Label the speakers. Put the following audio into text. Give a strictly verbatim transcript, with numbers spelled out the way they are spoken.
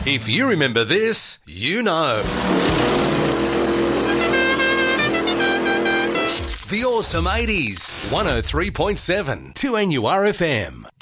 Speaker 1: If you remember this, you know. The Awesome eighties, one oh three point seven, two N U R F M.